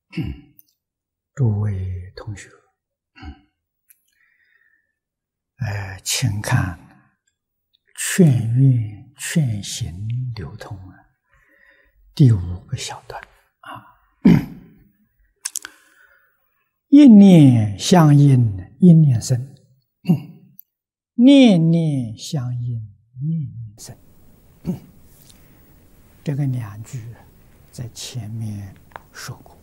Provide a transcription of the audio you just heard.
诸位同学，请看劝愿劝行流通第5个小段一念相应，一念生；念念相应，念念生。这个2句在前面说过。